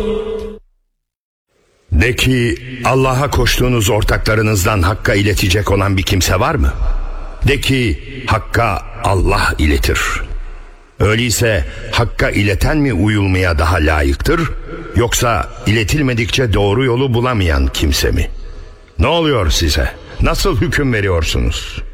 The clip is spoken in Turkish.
De ki Allah'a koştuğunuz ortaklarınızdan Hakk'a iletecek olan bir kimse var mı? De ki Hakk'a Allah iletir. Öyleyse Hakk'a ileten mi uyulmaya daha layıktır, yoksa iletilmedikçe doğru yolu bulamayan kimse mi? Ne oluyor size? Nasıl hüküm veriyorsunuz?